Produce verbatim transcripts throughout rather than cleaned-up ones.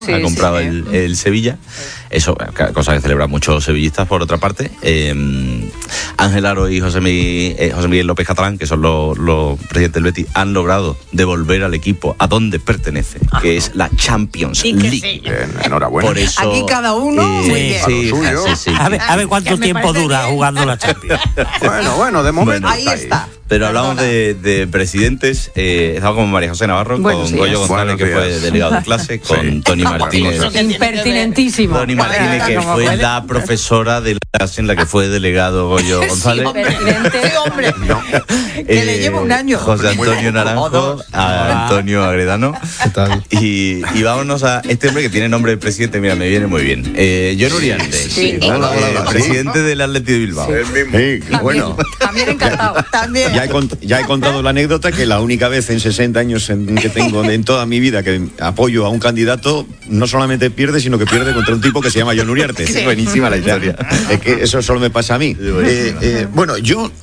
Sí, ha comprado sí, el, el Sevilla. Eso, cosa que celebran muchos sevillistas, por otra parte. Eh, Ángel Aro y José Miguel, eh, José Miguel López Catalán, que son los, los presidentes del Betis, han logrado devolver al equipo a donde pertenece, Ajá. que es la Champions League. Sí. Bien, enhorabuena. Por eso, aquí cada uno. Eh, sí, sí, sí, sí, a, ver, a ver cuánto tiempo dura bien. jugando la Champions. Bueno, bueno, de momento. Bueno, ahí está. está. Pero hablamos de, de presidentes. Eh, estaba con María José Navarro, bueno, con sí, Goyo González, que fue delegado de clase, con sí. Tony Martínez. Impertinentísimo. Tony Martínez, que fue puede? la profesora de la clase en la que fue delegado Goyo González. Sí, impertinente, hombre. No. Que eh, le lleva un año. José Antonio Naranjo, a Antonio Agredano. ¿Qué tal? Y, y vámonos a este hombre que tiene nombre de presidente. Mira, me viene muy bien. Eh, John Uriarte, sí. sí. Hola, hola, hola, presidente sí. del Atleti de Bilbao. Sí, el mismo. Sí, bueno. También encantado. También. Ya he, cont- ya he contado la anécdota que la única vez en sesenta años en que tengo en toda mi vida que apoyo a un candidato, no solamente pierde, sino que pierde contra un tipo que se llama John Uriarte. Sí. Buenísima la historia. Es que eso solo me pasa a mí. Eh, eh, bueno, yo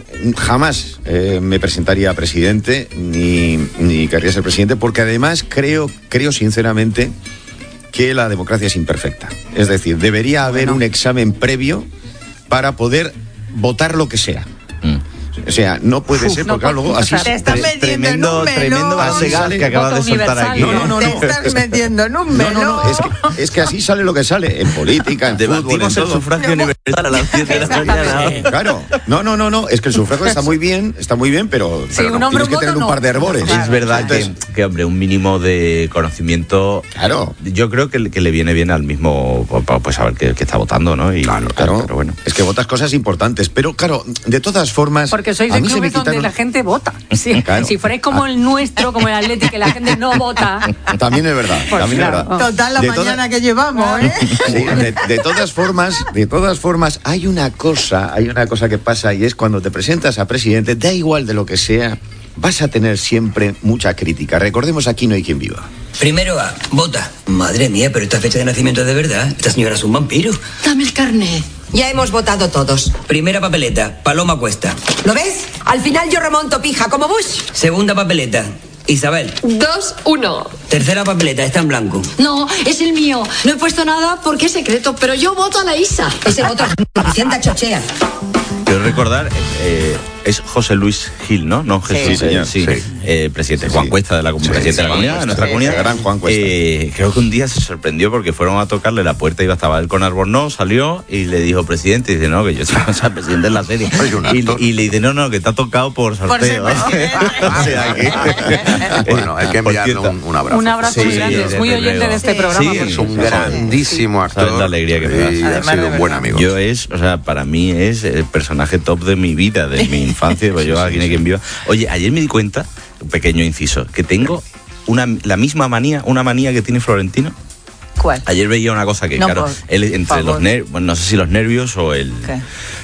jamás eh, me presentaría a presidente ni, ni querría ser presidente, porque además creo, creo sinceramente que la democracia es imperfecta. Es decir, debería haber bueno. un examen previo para poder votar lo que sea. Mm. O sea, no puede Uf, ser, porque no, luego así... Te estás metiendo tremendo, en un tremendo gas que acabas de soltar aquí. No, no, no, te estás metiendo en un melón. No, no, no, es que, es que así sale lo que sale, en política, en fútbol, en todo. El sufragio universal a las siete de la mañana. Claro, no, no, no, no, es que el sufragio está muy bien, está muy bien, pero, sí, pero no, tienes que tener no. un par de herbores. Claro, es verdad Entonces, que, que, hombre, un mínimo de conocimiento... Claro. Yo creo que, que le viene bien al mismo, pues saber que, que está votando, ¿no? Y, claro, claro. Pero bueno. Es que votas cosas importantes, pero claro, de todas formas... Porque sois de clubes donde la gente vota. Sí. Claro. Si fuerais como el nuestro, como el Atlético, que la gente no vota. También es verdad, pues también claro. es verdad. Total, la de mañana toda... que llevamos, ¿eh? Sí, de, de todas formas, de todas formas, hay una cosa, hay una cosa que pasa y es cuando te presentas a presidente, da igual de lo que sea, vas a tener siempre mucha crítica. Recordemos, aquí no hay quien viva. Primero A, vota. Madre mía, pero esta fecha de nacimiento es de verdad. Esta señora es un vampiro. Dame el carnet. Ya hemos votado todos. Primera papeleta, Paloma Cuesta. ¿Lo ves? Al final yo remonto pija, como Bush. Segunda papeleta, Isabel. Dos, uno. Tercera papeleta, está en blanco. No, es el mío. No he puesto nada porque es secreto, pero yo voto a la Isa. Ese voto es Vicenta Chochea. Quiero recordar, eh, es José Luis Gil, ¿no? No Jesús, sí, señor, sí, sí. Eh, presidente sí, Juan sí. Cuesta de la, sí, presidente sí, de la comunidad, de nuestra sí, comunidad. Gran Juan Cuesta. Eh, creo que un día se sorprendió porque fueron a tocarle la puerta, iba estaba él con Albornoz, salió y le dijo presidente, y dice, no, que yo soy o sea, presidente en la serie. Y, y le dice, no, no, que te ha tocado por sorteo. Por o sea, que... Bueno, hay que enviarle un, un abrazo. Un abrazo sí, muy grande, es muy oyente de este programa. Sí, es un grandísimo actor. ¿Sabes la alegría que me da? Y ha sido un buen amigo. Yo es, o sea, para mí es el personaje top de mi vida, de mi infancia, pues yo aquí no hay quien viva. Oye, ayer me di cuenta, un pequeño inciso, que tengo una, la misma manía, una manía que tiene Florentino. ¿Cuál? Ayer veía una cosa que, no, claro, por, él entre favor. los nervios, bueno, no sé si los nervios o el... ¿Qué?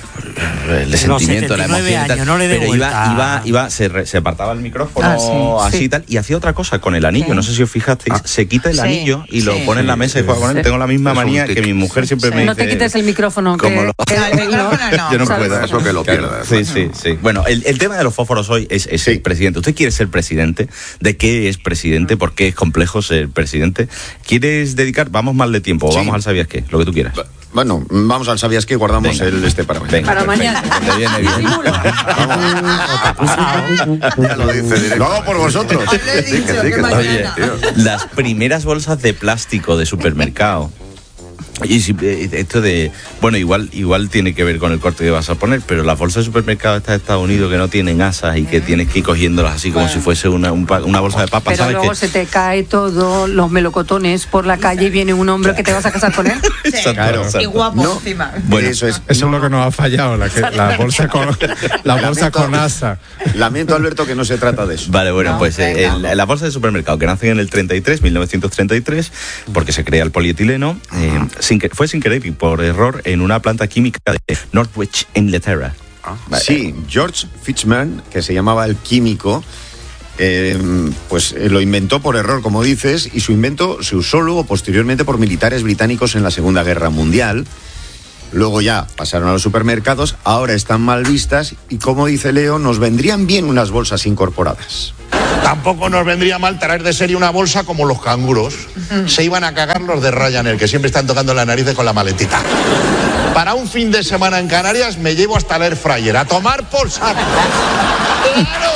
El sentimiento, la emoción años, tal, no le pero iba, iba, iba se, re, se apartaba el micrófono ah, sí, así sí. tal y hacía otra cosa con el anillo, sí. no sé si os fijasteis, ah. se quita el sí, anillo y sí. lo pone en la mesa y juega con él. Tengo la misma es manía que mi mujer siempre sí. me dice. No te quites el micrófono. Como que, lo, que el micrófono no. Yo no ¿sabes? puedo. Eso que lo pierdas. Sí, sí, sí. Bueno, el, el tema de los fósforos hoy es, es sí. el presidente. ¿Usted quiere ser presidente? ¿De qué es presidente? ¿Por qué es complejo ser presidente? ¿Quieres dedicar? Vamos mal de tiempo, sí. vamos al ¿sabías qué? Lo que tú quieras. Bueno, vamos al ¿sabías qué? Y guardamos Venga. el este para mañana. Venga, para mañana. Te viene bien. Ya lo dice directo. Lo hago por vosotros. Sí, que sí, que sí. Oye, las primeras bolsas de plástico de supermercado. Y esto de, bueno, igual igual tiene que ver con el corte que vas a poner, pero las bolsas de supermercado estas de Estados Unidos que no tienen asas y que tienes que ir cogiéndolas así como bueno. si fuese una, un, una bolsa de papas, pero ¿sabes? Luego que se te cae todo, los melocotones por la calle y viene un hombre que te vas a casar con él. Sí. Claro, y guapo no. encima. Bueno, eso es, eso no. es lo que nos ha fallado, la, que, la bolsa con la bolsa lamento, con asa. Lamento, Alberto, que no se trata de eso. Vale, bueno, no, pues eh, el, la bolsa de supermercado que nacen en el treinta y tres, mil novecientos treinta y tres, porque se crea el polietileno, eh, sin que, fue sin querer y por error en una planta química de Northwich, Inglaterra. Ah, sí, George Fitchman, que se llamaba el químico, eh, pues eh, lo inventó por error, como dices, y su invento se usó luego posteriormente por militares británicos en la Segunda Guerra Mundial. Luego ya pasaron a los supermercados, ahora están mal vistas y, como dice Leo, nos vendrían bien unas bolsas incorporadas. Tampoco nos vendría mal traer de serie una bolsa como los canguros. Se iban a cagar los de Ryanair, que siempre están tocando las narices con la maletita. Para un fin de semana en Canarias me llevo hasta el air fryer. A tomar por saco. ¡Claro!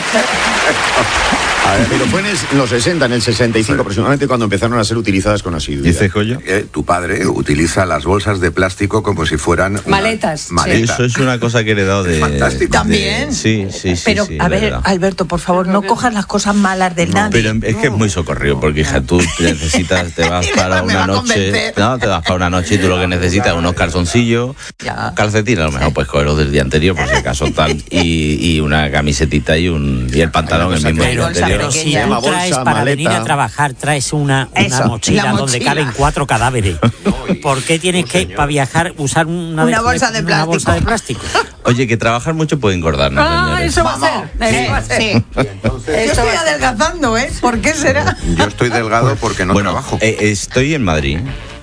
A ver, pero fue en el- los sesenta, en el sesenta y cinco aproximadamente, cuando empezaron a ser utilizadas con asiduidad. ¿Dice Coyo? Eh, tu padre utiliza las bolsas de plástico como si fueran una- Maletas, sí. maletas. Eso es una cosa que he heredado de... Fantástico. También. de- sí, sí, sí. Pero, sí, a es ver, verdad. Alberto, por favor, no cojas las cosas malas del nadie. Pero es que es muy socorrido, porque hija, tú necesitas, te vas para Me va una a noche, convencer. no, te vas para una noche y tú lo que necesitas es unos calzoncillos, Ya. calcetines, a lo mejor pues cogerlos del día anterior por si acaso tal, y, y una camisetita y un y el pantalón el mismo Pero, bolsa interior. pero si pequeña. tú Llama traes bolsa, para maleta. venir a trabajar, traes una, una Eso, mochila, la donde mochila. caben cuatro cadáveres. ¿Por qué tienes que, para viajar, usar una, Una bolsa de una plástico. bolsa de plástico? Oye, que trabajar mucho puede engordarnos, Ah, señores. eso va a ser. Eso va a ser. Sí. Yo estoy adelgazando, ¿eh? ¿Por qué será? Yo estoy delgado porque no Bueno, trabajo. eh, estoy en Madrid.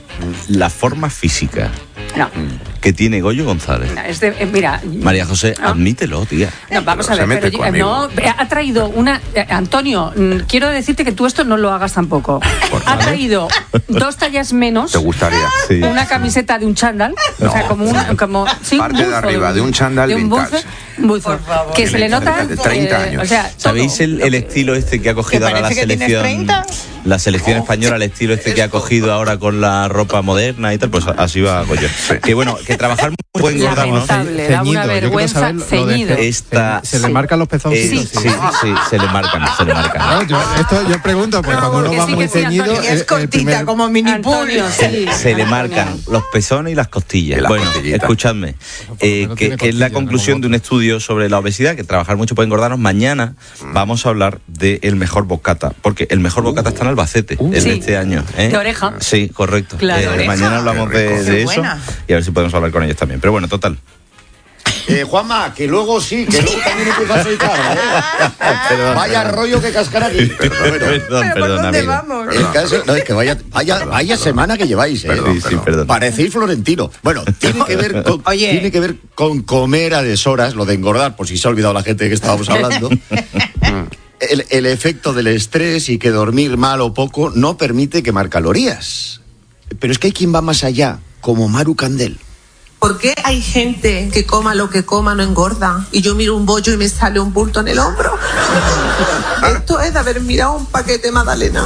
La forma física No, que tiene Goyo González. no, es de- eh, mira. María José, No. admítelo, tía. No, vamos Pero a se ver, mete pero, eh, conmigo. no, eh, ha traído una... eh, Antonio, mm, quiero decirte que tú esto no lo hagas tampoco. Ha traído dos tallas menos, ¿Te gustaría? Sí. una camiseta de un chándal, o sea, como un... Como, sí, un Parte de buzo arriba, de un chándal de un buzo, vintage. un buzo, Por favor. que se le nota... De treinta eh, años. O sea, todo. ¿Sabéis el, el estilo este que ha cogido ¿Que ahora la parece que tienes selección? treinta? La selección española, el estilo este que ha cogido ahora con la ropa moderna y tal, pues así va Goyo. Que bueno, que trabajar muy puede engordarnos. Lamentable, da una Ceñido, yo quiero vergüenza, saber lo de ceñido. ce- Esta- Se le Sí. marcan los Eh, pezoncitos. sí, sí, se le marcan, se le marcan. No, yo, esto yo pregunto, pues cuando uno que va sí, muy que sí, ceñido. Antonio, Y el- es el cortita, primer- como mini Antonio, pool. sí. Se le Antonio. marcan los pezones y las costillas. Y las bueno, costillitas. escuchadme, eh, menos que, tiene que es la costillas, conclusión como de un estudio sobre la obesidad, que trabajar mucho puede engordarnos. Mañana vamos a hablar del mejor bocata, porque el mejor bocata está en Albacete, el de Sí. este año. ¿eh? De oreja. Sí, correcto. Claro. Eh, De oreja. mañana hablamos Qué de, rico. de Qué eso buena. y a ver si podemos hablar con ellos también. Pero bueno, total. Eh, Juanma, que luego sí, que luego también empieza a soltar, ¿eh? Perdón, Vaya perdón. rollo que cascar aquí. Pero bueno, Perdón, ¿Pero por perdón, dónde amigo. vamos? el caso, no, es que vaya, vaya, vaya semana que lleváis, ¿eh? Perdón, Sí, sí, perdón. Parecéis florentino. Bueno, tiene que ver con, Oye. tiene que ver con comer a deshoras, lo de engordar, por si se ha olvidado la gente de que estábamos hablando. El, el efecto del estrés y que dormir mal o poco no permite quemar calorías. Pero es que hay quien va más allá, como Maru Candel. ¿Por qué hay gente que coma lo que coma no engorda? Y yo miro un bollo y me sale un bulto en el hombro. Esto es de haber mirado un paquete Magdalena.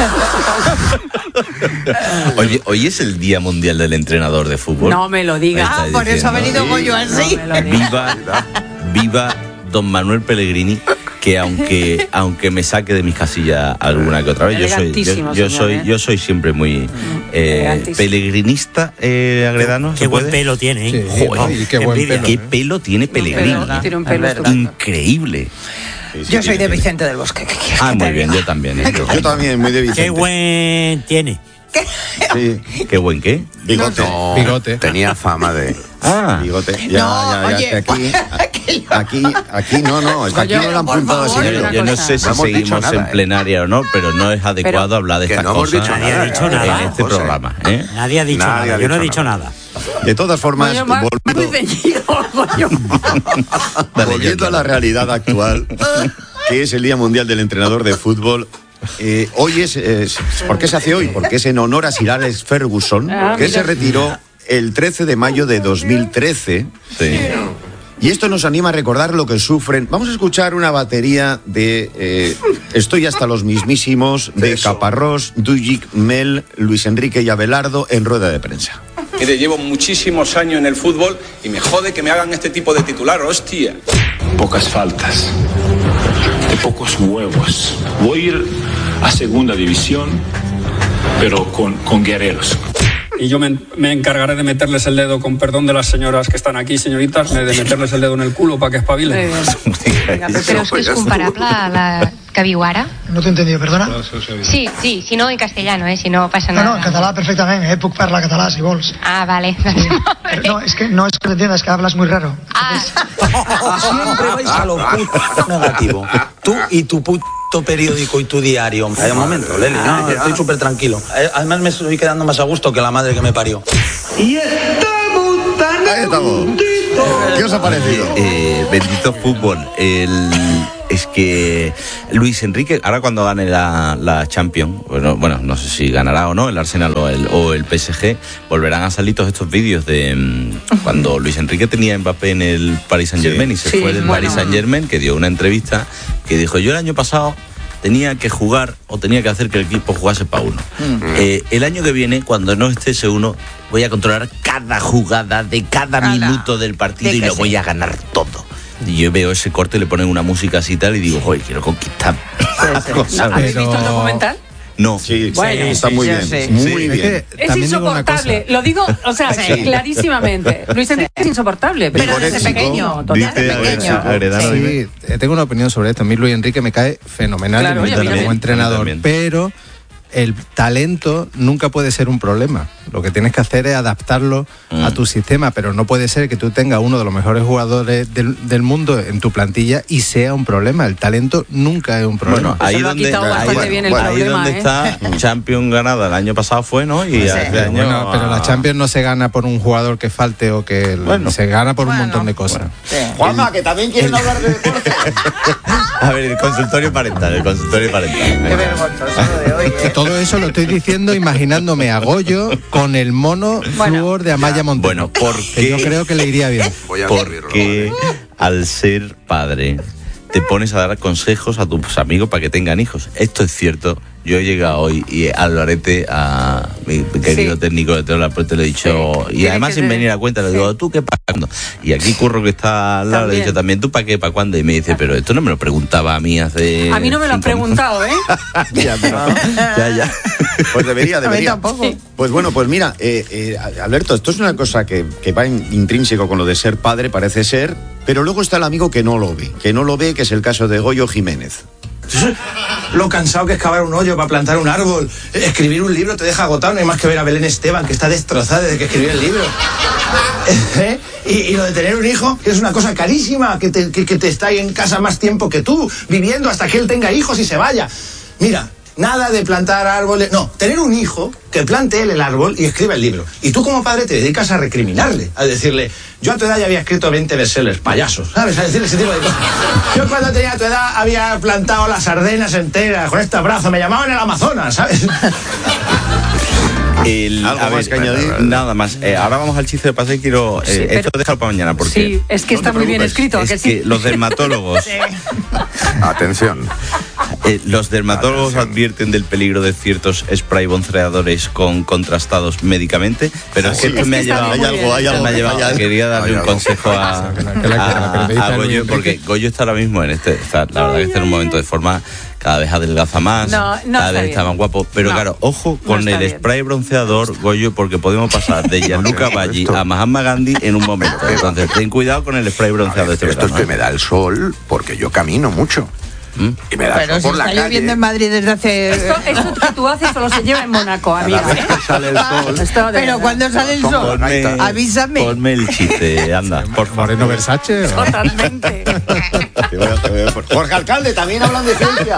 Oye, hoy es el Día Mundial del Entrenador de Fútbol. No me lo digas. Me Ah, estáis por eso ha diciendo. venido Goyo así. No me lo digas. Viva, viva don Manuel Pellegrini, que aunque aunque me saque de mis casillas alguna que otra vez, yo soy yo, Elegantísimo, yo señor, soy ¿eh? yo soy siempre muy eh, Elegantísimo. pelegrinista, eh, Agredano. Qué ¿se buen puede? pelo tiene, ¿eh? Sí, Joder, y qué buen envidia. pelo. Qué ¿eh? pelo tiene Pellegrini. Pero tiene un pelo Es verdad. estupendo. Increíble. Yo soy de Vicente del Bosque. ¿qué quieres Ah, que te muy bien, diga? yo también. ¿eh? Yo también, muy de Vicente. Qué buen tiene. Sí, Qué buen qué. bigote. No, Bigote. tenía fama de... Ah, Bigote. Ya, No, ya, ya, oye, que aquí, aquello. aquí, aquí, no, no, es que aquí Oye, no lo han por apuntado así. favor, yo, una yo no cosa. sé si No hemos dicho seguimos nada, en ¿eh? plenaria o no, pero no es adecuado Pero- hablar de Que estas no hemos cosas dicho Nadie ha nada, dicho ¿eh? nada. en este José. programa. ¿eh? Nadie ha dicho Nadie nada. ha Yo no he dicho dicho nada. nada. De todas formas, Goyo, va- volviendo, muy ceñido, Goyo. Dale, volviendo ya, a la realidad actual, que es el Día Mundial del Entrenador de Fútbol. Eh, hoy es, es- ¿por qué se hace hoy? Porque es en honor a Sir Alex Ferguson, Ah, que mira. se retiró el trece de mayo de dos mil trece. Sí. Y esto nos anima a recordar lo que sufren. Vamos a escuchar una batería de eh, Estoy hasta los mismísimos, de Caparrós, Dujic, Mel, Luis Enrique y Abelardo en rueda de prensa. Mire, llevo muchísimos años en el fútbol y me jode que me hagan este tipo de titular, hostia. Pocas faltas, de pocos huevos. Voy a ir a segunda división, pero con, con guerreros. Y yo me, me encargaré de meterles el dedo, con perdón de las señoras que están aquí, señoritas, de meterles el dedo en el culo para que espabilen. Pero es que es comparable a la que viu ara? No t'he entendido, perdona? Sí, sí, si no en castellano, eh, si no pasa No, nada. no, en català perfectament, eh? Puc parlar català, si vols. Ah, vale. Pero no, es que no es que te entiendas, que hablas muy raro. Siempre vais a lo puto negativo. Tú y tu puto periódico y tu diario. Hay un momento, Leli, no, estoy súper tranquilo. Eh, Además me estoy quedando más a gusto que la madre que me parió. Y estamos tan Ahí estamos. ¿Qué os ha parecido? Eh, bendito fútbol. El, es que Luis Enrique, ahora cuando gane la, la Champions, bueno, bueno, no sé si ganará o no el Arsenal o el, o el P S G, volverán a salir todos estos vídeos de um, cuando Luis Enrique tenía a Mbappé en el Paris Saint-Germain sí. y se sí, fue del bueno. Paris Saint-Germain, que dio una entrevista que dijo, yo el año pasado tenía que jugar o tenía que hacer que el equipo jugase para uno. Mm. Eh, el año que viene, cuando no esté ese uno, voy a controlar cada jugada de cada Ala. minuto del partido y lo sí. voy a ganar todo. Y yo veo ese corte, le ponen una música así y tal y digo, joder, quiero conquistar. Sí, sí. ¿No, ¿Habéis visto el documental? No, sí, bueno, sí, está sí, muy sí, bien, sí. muy Sí. bien. Es, es insoportable, lo digo, o sea, sí. clarísimamente. Luis Enrique sí. es insoportable, pero desde pequeño, desde pequeño. Sí, tengo una opinión sobre esto. A mí Luis Enrique me cae fenomenal claro, como también, entrenador, pero el talento nunca puede ser un problema. Lo que tienes que hacer es adaptarlo mm. a tu sistema, pero no puede ser que tú tengas uno de los mejores jugadores del, del mundo en tu plantilla y sea un problema. El talento nunca es un problema. Bueno, ahí donde, ahí, bueno, bien el bueno, problema, ahí donde ¿eh? está Champions ganada el año pasado fue, ¿no? Y sí. este año, bueno, pero la Champions no se gana por un jugador que falte o que bueno. se gana por bueno. un montón de cosas. Bueno. Sí. Juanma, que también quieren el... hablar de deporte. A ver, el consultorio parental, el consultorio parental. Qué vergonzoso de hoy, ¿eh? Todo eso lo estoy diciendo imaginándome a Goyo con el mono bueno, flúor de Amaya Montero. Bueno, porque yo creo que le iría bien. Porque al ser padre te pones a dar consejos a tus amigos para que tengan hijos. Esto es cierto. Yo he llegado hoy y al Lorete, a mi querido sí. técnico de Teola, pues te lo he dicho, sí. y además sin venir a cuenta le digo, sí. ¿tú qué para cuándo? Y aquí Curro, que está al lado, le he dicho también, ¿tú para qué, para cuándo? Y me dice, pero esto no me lo preguntaba a mí hace... A mí no me lo has preguntado, ¿eh? ya, pero, ya, ya. Pues debería, debería. A mí tampoco. Sí. Pues bueno, pues mira, eh, eh, Alberto, esto es una cosa que, que va in, intrínseco con lo de ser padre, parece ser, pero luego está el amigo que no lo ve, que no lo ve, que es el caso de Goyo Jiménez. Lo cansado que es cavar un hoyo para plantar un árbol, escribir un libro te deja agotado, no hay más que ver a Belén Esteban, que está destrozada desde que escribió el libro. ¿Eh? Y, y lo de tener un hijo, que es una cosa carísima, que te, que, que te está ahí en casa más tiempo que tú, viviendo hasta que él tenga hijos y se vaya. Mira, nada de plantar árboles, no, tener un hijo que plante él el árbol y escriba el libro. Y tú como padre te dedicas a recriminarle, a decirle, yo a tu edad ya había escrito veinte bestsellers, payasos, ¿sabes? A decirle ese tipo de cosas. Yo cuando tenía tu edad había plantado las Ardenas enteras con este brazo, me llamaban el Amazonas, ¿sabes? El, ¿Algo a más ver, que añadir? Nada más. Eh, ahora vamos al chiste de pase y quiero... Eh, sí, esto déjalo para mañana porque... Sí, es que está muy bien escrito. Es que, que sí. los dermatólogos... sí. Atención. Eh, los dermatólogos Atención. advierten del peligro de ciertos spray bronceadores con contrastados médicamente, pero es que esto me ha llevado... Hay algo, hay algo. Me ha llevado hay quería darle hay un algo. consejo a, a, a, a Goyo, porque Goyo está ahora mismo en este... Está, la verdad que está en un momento de forma... Cada vez adelgaza más, no, no cada vez está más guapo. Pero no, claro, ojo con no el bien. spray bronceador, Goyo, porque podemos pasar de Gianluca Baggi a Mahatma Gandhi en un momento. Entonces, ten cuidado con el spray bronceador. Ver, este esto verano, es que me da el sol porque yo camino mucho. ¿Mm? Y me da pero el sol si por la está calle. lloviendo en Madrid desde hace... Esto, esto que tú haces solo se lleva en Mónaco, amiga. Cada vez que sale el sol. Esto de pero cuando sale el sol, ponme, avísame. Ponme el chiste, anda. Por Moreno Versace. Totalmente. Jorge Alcalde, también hablan de ciencia.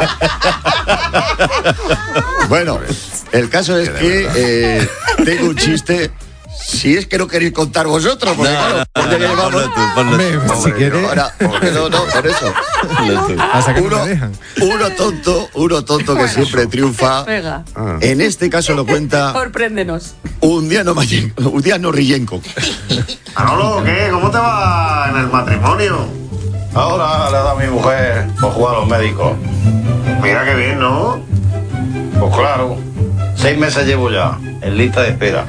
Bueno, el caso es que eh, tengo un chiste. Si es que no queréis contar vosotros, porque no, claro, no, porque no, no, vamos. Tú, ponlo tú. Si quieres. Ahora, porque no, no, por eso. Uno, uno tonto, uno tonto que bueno, siempre triunfa. Venga. En este caso lo cuenta. Sorpréndenos. Un día no Mayenco, un día no Rillenco. Manolo, ¿qué? ¿Cómo te va en el matrimonio? Ahora le da a mi mujer por jugar a los médicos. Mira qué bien, ¿no? Pues claro, seis meses llevo ya, en lista de espera.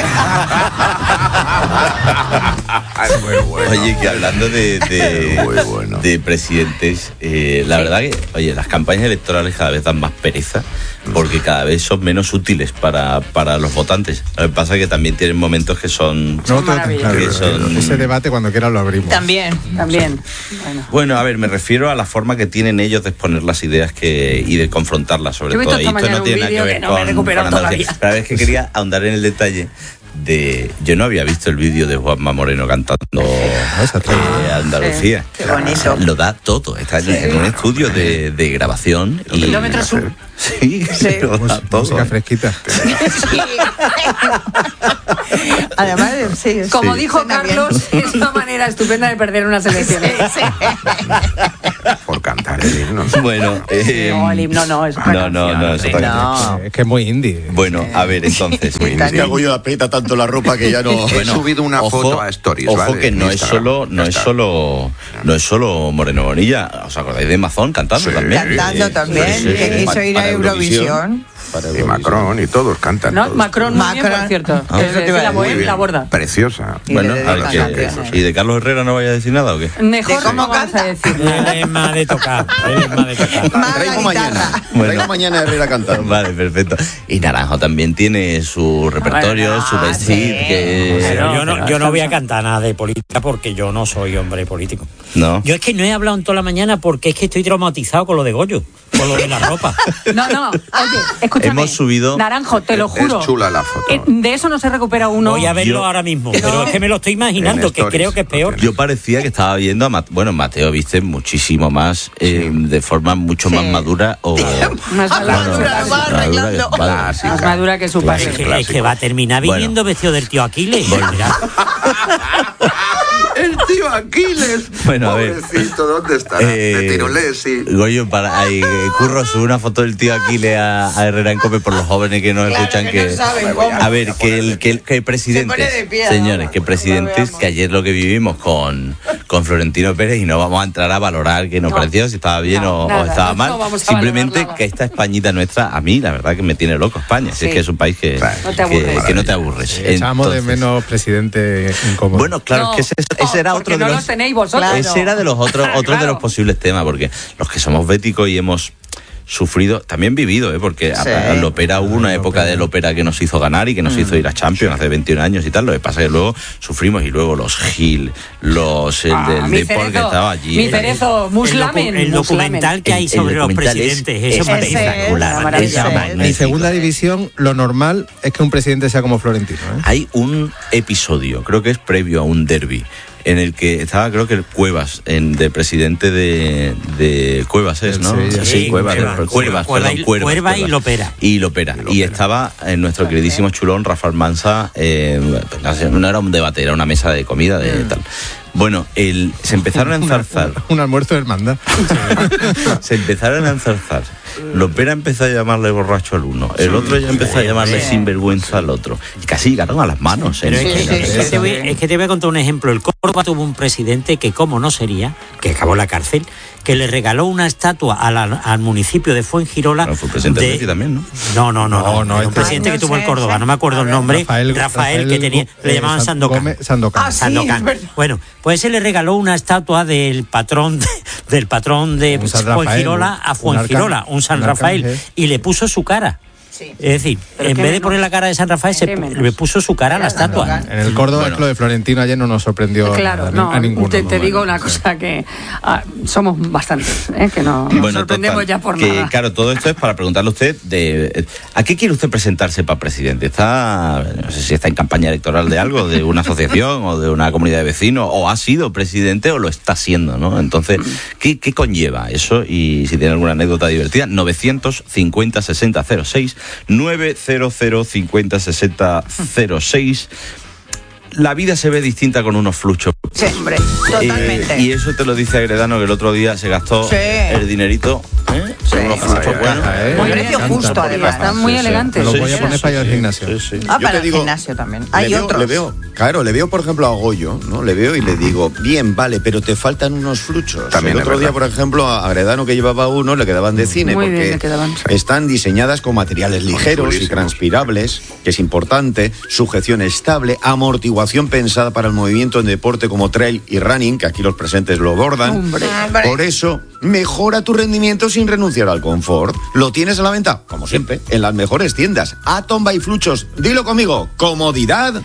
Muy bueno. Oye, que hablando de, de, bueno. de presidentes, eh, la sí. verdad que, oye, las campañas electorales cada vez dan más pereza, porque cada vez son menos útiles para, para los votantes. Lo que pasa es que también tienen momentos que son... No, que son... Ese debate cuando quieras lo abrimos. También, también. Bueno. bueno, a ver, me refiero a la forma que tienen ellos de exponer las ideas que y de confrontarlas, sobre Yo todo. Y esto no tiene nada que ver que no con, me he recuperado con todavía. La vez que quería ahondar en el detalle de... Yo no había visto el vídeo de Juanma Moreno cantando eh, Andalucía. Sí, qué bonito. Lo da todo. Está sí. en un estudio de, de grabación. Y kilómetro sur. Sí, sí. Lo da todo. Música fresquita. Sí. Además, sí. Como sí. dijo Carlos, bien. Es una manera estupenda de perder unas elecciones. Por cantar. cantar el himno. Bueno, eh, no, el himno no, es una no, no, no, eso también. No. Es que es muy indie. Bueno, a ver, entonces. Muy indie. Hago yo aprieta tanto la ropa que ya no. He subido una ojo, foto a Stories, Ojo ¿vale? que no En es Instagram. solo, no Ya es está. solo, no es solo Moreno Bonilla. ¿Os acordáis de Mazón cantando Sí. también? Cantando Sí, también, sí, sí, que sí. quiso ir a Para Eurovisión. Y Macron y todos cantan. No, todos. Macron muy bien, por cierto. Ah. Es decir, la, Muy bohemia, bien. la borda. Preciosa. Y Bueno, le a ver, dedican ¿qué- canciones. ¿y de Carlos Herrera no vaya a decir nada o qué? Mejor cómo no vamos a decir nada. Él es más de tocar. Él es más de tocar. Más la Traigo mañana. guitarra. Traigo mañana a Herrera cantando. Vale, perfecto. Y Naranjo también tiene su repertorio, Bueno, su ah, vestir, sí. que... Pero yo no, pero yo no voy a estamos- cantar nada de política porque yo no soy hombre político. ¿No? Yo es que no he hablado en toda la mañana porque es que estoy traumatizado con lo de Goyo, con lo de la ropa. No, no, oye, escúchame. Hemos subido- Naranjo, te lo Es juro. chula la foto. Eh, de eso no se recupera uno. Voy a verlo Yo- ahora mismo, pero es que me lo estoy imaginando, En que stories, creo que es peor. lo Yo parecía que estaba viendo a Mateo. Bueno, Mateo viste muchísimo más, eh, de forma mucho más madura. O, Más madura, Bueno, que su padre. más madura que su padre. Más madura que su padre. Es que, es que va a terminar Bueno. viniendo vestido del tío Aquiles. Mira. El tío Aquiles. Bueno, a ver. Pobrecito, ¿dónde estará? Eh, De Tirolés, sí. Goyo, para, ahí, Curro sube una foto del tío Aquiles a, a Herrera en Cope por los jóvenes que nos Claro, escuchan. que que no saben cómo. A ver, que el, que el que el presidente, Se pone de pie, señores, vamos, que presidentes, que ayer lo que vivimos con, con Florentino Pérez, y no vamos a entrar a valorar qué nos No. pareció, si estaba bien No, o, o nada, estaba no mal. vamos a Simplemente valorarla. que esta Españita nuestra, a mí, la verdad que me tiene loco España. Si Sí. es que es un país que No te que, aburres. que no te aburres. Echamos de Entonces, menos presidente incómodo. Bueno, claro, No, es que ese, ese era porque otro de no los... los tenéis vosotros. Ese era de los otros, otros de Claro. los posibles temas, porque los que somos béticos y hemos sufrido, también vivido, ¿eh? Porque Sí. a- a Lopera hubo una época de Lopera que nos hizo ganar y que nos hizo ir a Champions hace veintiún años y tal. Lo que pasa es que luego sufrimos y luego los Gil, los el Ah, del mi Depor que Cerezo, estaba allí. mi Cerezo, El, Muslamen. docu- el documental que hay El- el sobre los documental es presidentes, eso me parece ese es espectacular. una maravilla. Eso es Ese es. En magnífico. segunda división, lo normal es que un presidente sea como Florentino. ¿eh? Hay un episodio, creo que es previo a un derby, en el que estaba, creo que el Cuevas, en, de presidente de, de Cuevas es, Del ¿no? Sevilla. Sí, Sí, Cuevas, Cuevas, Cuevas, Cuerva perdón, y- Cuervas, Cuerva y Cuervas. Lopera. Y Lopera. Y estaba en nuestro queridísimo chulón Rafael Mansa, eh, no era un debate, era una mesa de comida de tal. Bueno, el, se empezaron a enzarzar. Un almuerzo de hermandad. Se empezaron a enzarzar. Lopera empezó a llamarle borracho al uno, el otro ya empezó a llamarle sinvergüenza al otro. Y casi llegaron a las manos. Pero ¿eh? es, que, es que te voy, es que te voy a contar un ejemplo. El Córdoba tuvo un presidente que, como no sería, que acabó en la cárcel, que le regaló una estatua a la- al municipio de Fuengirola. Bueno, fue presidente de Messi también, ¿no? No, no, no. No, no, no, era un este- presidente Ay, que no tuvo sé, el Córdoba, sé. no me acuerdo el nombre. Rafael- Rafael, que Rafael, tenía, le eh, llamaban San- Sandokan. Gómez Sandokan. Ah, sí, Sandokan. es verdad. Bueno, pues él le regaló una estatua del patrón de, del patrón de Un San Rafael, Fuengirola ¿no? a Un Fuengirola, arcángel, un San un Rafael, arcángel. y le puso su cara. Sí. Es decir, Pero en qué vez de menos. poner la cara de San Rafael, se Qué pu- menos. le puso su cara a la estatua. En el Córdoba Bueno. es que lo de Florentino ayer no nos sorprendió Claro, a, no, a ninguno. te, te ¿no? digo Bueno, una sí. cosa que ah, somos bastantes, ¿eh? Que no nos Bueno, sorprendemos total, ya por que, nada. claro, todo esto es para preguntarle a usted de ¿a qué quiere usted presentarse para presidente? ¿Está, no sé si está en campaña electoral de algo, de una asociación o de una comunidad de vecinos, o ha sido presidente o lo está haciendo, ¿no? Entonces, ¿qué, qué conlleva eso? Y si tiene alguna anécdota divertida, novecientos cincuenta sesenta cero seis, novecientos cincuenta sesenta cero seis. La vida se ve distinta con unos fluchos. Sí, hombre, totalmente. Eh, y eso te lo dice Agredano, que el otro día se gastó Sí. el dinerito. ¿eh? Sí. Con unos fluchos Ay, buenos. ay, ay, Muy me precio encanta. justo, además. Están muy elegantes. Me lo Sí, voy a sí, poner sí, para ir al sí, gimnasio. sí, sí. Ah, Yo para te el digo, gimnasio también. Hay le veo, otros. le veo, claro, le veo por ejemplo a Goyo, ¿no? Le veo y le digo, bien, vale, pero te faltan unos fluchos. También el es otro día, verdad. por ejemplo, a Agredano, que llevaba uno, le quedaban de cine Muy porque bien, le quedaban. están diseñadas con materiales ligeros y chulísimos. transpirables, que es importante, sujeción estable, amortiguación pensada para el movimiento en deporte como trail y running, que aquí los presentes lo abordan. Hombre. Hombre. Por eso, mejora tu rendimiento sin renunciar al confort. Lo tienes a la venta, como siempre, en las mejores tiendas. Atom by Fluchos. Dilo conmigo. Comodidad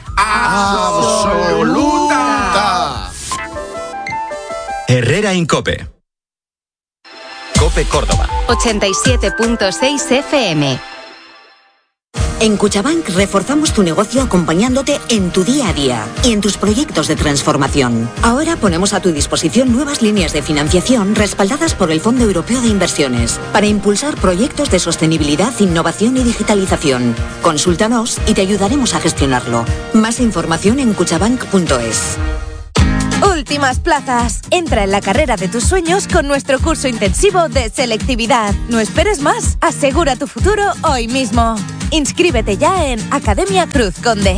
absoluta. Herrera Incope. Cope Córdoba. ochenta y siete punto seis F M. En Cuchabank reforzamos tu negocio acompañándote en tu día a día y en tus proyectos de transformación. Ahora ponemos a tu disposición nuevas líneas de financiación respaldadas por el Fondo Europeo de Inversiones para impulsar proyectos de sostenibilidad, innovación y digitalización. Consúltanos y te ayudaremos a gestionarlo. Más información en cuchabank punto es. Última últimas plazas. Entra en la carrera de tus sueños con nuestro curso intensivo de selectividad. No esperes más, asegura tu futuro hoy mismo. Inscríbete ya en Academia Cruz Conde.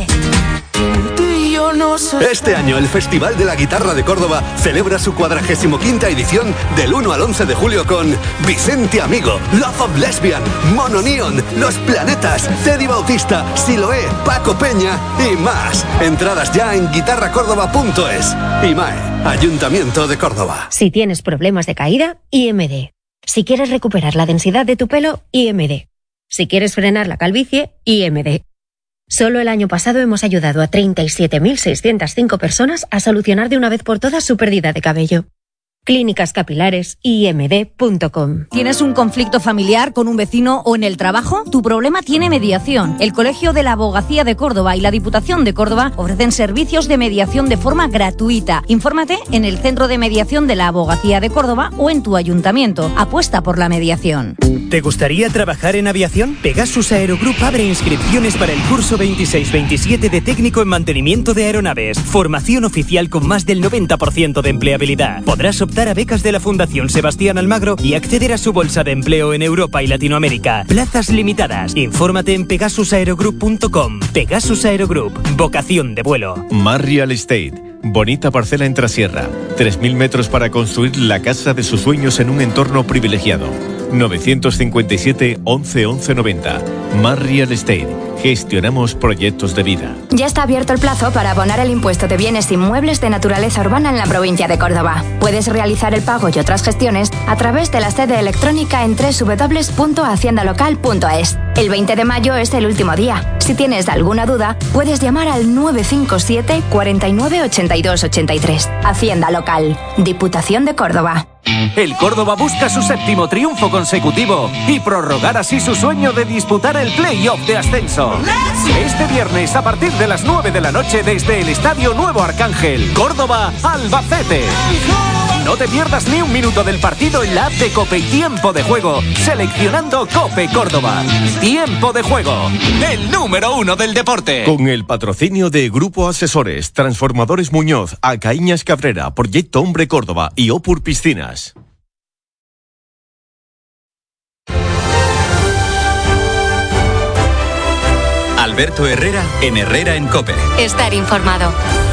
Este año el Festival de la Guitarra de Córdoba celebra su cuadragésimo quinta edición del uno al once de julio con Vicente Amigo, Love of Lesbian, Mono Neon, Los Planetas, Teddy Bautista, Siloé, Paco Peña y más. Entradas ya en guitarra córdoba punto es. I M A E, Ayuntamiento de Córdoba. Si tienes problemas de caída, I M D. Si quieres recuperar la densidad de tu pelo, I M D. Si quieres frenar la calvicie, I M D. Solo el año pasado hemos ayudado a treinta y siete mil seiscientas cinco personas a solucionar de una vez por todas su pérdida de cabello. Clínicas Capilares I M D punto com. ¿Tienes un conflicto familiar con un vecino o en el trabajo? Tu problema tiene mediación. El Colegio de la Abogacía de Córdoba y la Diputación de Córdoba ofrecen servicios de mediación de forma gratuita. Infórmate en el Centro de Mediación de la Abogacía de Córdoba o en tu ayuntamiento. Apuesta por la mediación. ¿Te gustaría trabajar en aviación? Pegasus Aerogroup abre inscripciones para el curso veintiséis veintisiete de técnico en mantenimiento de aeronaves. Formación oficial con más del noventa por ciento de empleabilidad. Podrás optar a becas de la Fundación Sebastián Almagro y acceder a su bolsa de empleo en Europa y Latinoamérica. Plazas limitadas. Infórmate en pegasus aerogroup punto com. Pegasus Aerogroup. Vocación de vuelo. Mar Real Estate. Bonita parcela en Trasierra. tres mil metros para construir la casa de sus sueños en un entorno privilegiado. novecientos cincuenta y siete once once noventa. Mar Real Estate. Gestionamos proyectos de vida. Ya está abierto el plazo para abonar el impuesto de bienes inmuebles de naturaleza urbana en la provincia de Córdoba. Puedes realizar el pago y otras gestiones a través de la sede electrónica en doble u doble u doble u punto hacienda local punto es. El veinte de mayo es el último día. Si tienes alguna duda, puedes llamar al nueve cinco siete, cuarenta y nueve, ochenta y dos, ochenta y tres. Hacienda Local. Diputación de Córdoba. El Córdoba busca su séptimo triunfo consecutivo y prorrogar así su sueño de disputar el play-off de ascenso. Este viernes a partir de las nueve de la noche desde el Estadio Nuevo Arcángel, Córdoba, Albacete. No te pierdas ni un minuto del partido en la app de COPE y Tiempo de Juego, seleccionando COPE Córdoba. Tiempo de Juego, el número uno del deporte. Con el patrocinio de Grupo Asesores, Transformadores Muñoz, Acaíñas Cabrera, Proyecto Hombre Córdoba y Opur Piscinas. Alberto Herrera en Herrera en COPE. Estar informado.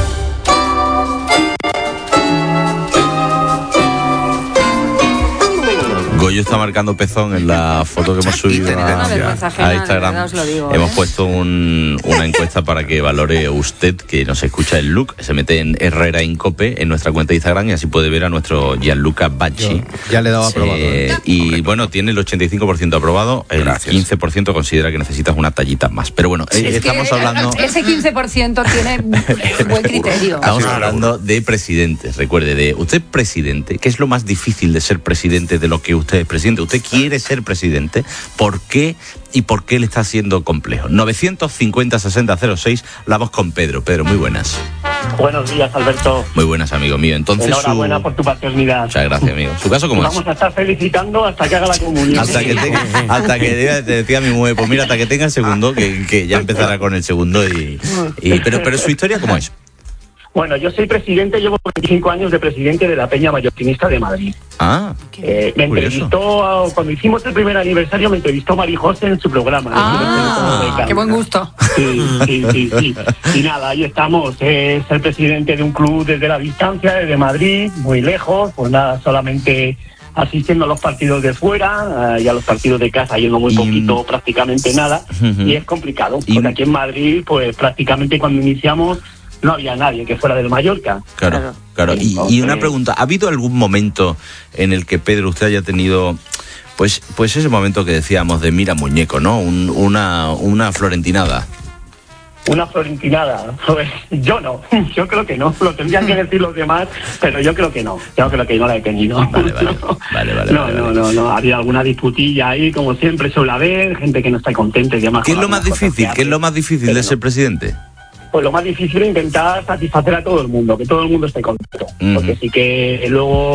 Goyo está marcando pezón en la foto que hemos subido a, a Instagram. Hemos puesto un, una encuesta para que valore usted, que nos escucha el look. Se mete en Herrera en COPE en nuestra cuenta de Instagram y así puede ver a nuestro Gianluca Bacci. Yo ya le he dado aprobado. Eh, y bueno, tiene el ochenta y cinco por ciento aprobado, el Gracias. quince por ciento considera que necesitas una tallita más. Pero bueno, eh, es estamos que, hablando... Ese quince por ciento tiene buen criterio. Estamos hablando de presidentes. Recuerde, de usted presidente, ¿qué es lo más difícil de ser presidente de lo que usted es presidente? Usted quiere ser presidente, ¿por qué y por qué le está siendo complejo? novecientos cincuenta, sesenta, cero seis, la voz con Pedro. Pedro, muy buenas. Buenos días, Alberto. Muy buenas, amigo mío. Entonces, enhorabuena su... por tu paternidad. Muchas gracias, amigo. ¿Su caso cómo Vamos es? Vamos a estar felicitando hasta que haga la comunión. Hasta que tenga, hasta que te decía mi mujer, pues mira, hasta que tenga el segundo, que, que ya empezará con el segundo. y, y pero, pero su historia, ¿cómo es? Bueno, yo soy presidente, llevo veinticinco años de presidente de la Peña Mallorquinista de Madrid. Ah, eh, me curioso. entrevistó, cuando hicimos el primer aniversario, me entrevistó Mari José en su programa. Ah, qué buen gusto. Sí, sí, sí, sí. Y nada, ahí estamos. Es el presidente de un club desde la distancia, desde Madrid, muy lejos, pues nada, solamente asistiendo a los partidos de fuera uh, y a los partidos de casa, yendo muy poquito, y... prácticamente nada, uh-huh. y es complicado, porque y... aquí en Madrid, pues prácticamente cuando iniciamos, no había nadie que fuera del Mallorca. Claro, claro. claro. Y, y una pregunta, ¿ha habido algún momento en el que, Pedro, usted haya tenido, pues, pues ese momento que decíamos de mira muñeco, ¿no? Un, una, una florentinada. Una florentinada, pues yo no, yo creo que no, lo tendrían que decir los demás, pero yo creo que no, yo creo que no la he tenido. Vale, vale, vale, vale, no, vale, no, vale. no, no, había alguna disputilla ahí, como siempre suele haber, gente que no está contenta y demás. ¿Qué es lo más difícil? ¿Qué es lo más difícil de ser presidente? Pues lo más difícil es intentar satisfacer a todo el mundo, que todo el mundo esté contento, uh-huh. porque sí que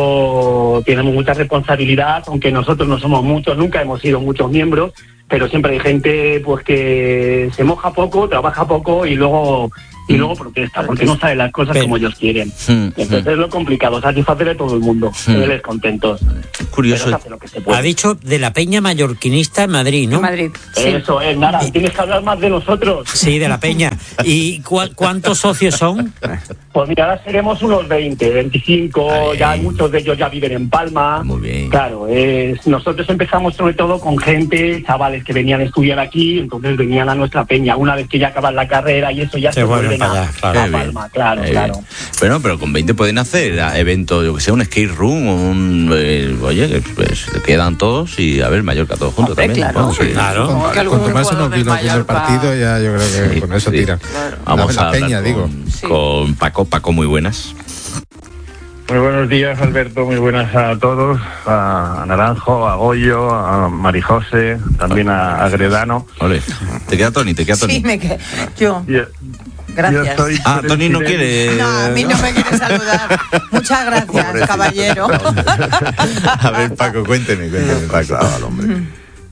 luego tenemos mucha responsabilidad, aunque nosotros no somos muchos, nunca hemos sido muchos miembros, pero siempre hay gente pues que se moja poco, trabaja poco y luego y luego protesta porque no sabe las cosas pero, como ellos quieren. Mm, Entonces mm. es lo complicado, satisfacer a todo el mundo, mm. tenerles contentos. Curioso. Ha dicho de la peña mallorquinista en Madrid, ¿no? En Madrid, sí. Eso es, nada, tienes que hablar más de nosotros. Sí, de la peña. ¿Y cu cuántos socios son? Pues mira, ahora seremos unos veinte, veinticinco, Ay. ya muchos de ellos ya viven en Palma. Muy bien. Claro, es, nosotros empezamos sobre todo con gente, chavales que venían a estudiar aquí, entonces venían a nuestra peña. Una vez que ya acaban la carrera y eso ya se, se vuelven a, allá, claro. a Palma, claro, eh, claro. Bueno, pero con veinte pueden hacer eventos, yo que sé, un skate room, un eh, oye, pues quedan todos y a ver, Mallorca todos juntos Hombre, también. Claro, sí. claro. Con, con, con tomarse unos vinos viendo el partido, ya yo creo que sí, con eso sí. tira. Claro. Vamos la a peña, hablar digo. Con, sí. con Paco, Paco, muy buenas. Muy buenos días, Alberto, muy buenas a todos, a Naranjo, a Goyo, a Marijose, también a, a Gredano. Ole. ¿Te queda Tony? ¿Te queda Tony? Sí, me queda. Yo. Yeah. Gracias. Yo soy ah, Tony no quiere. No, a mí no me quiere saludar. Muchas gracias, Pobrecito. caballero. A ver, Paco, cuénteme, cuénteme, Paco. Al hombre.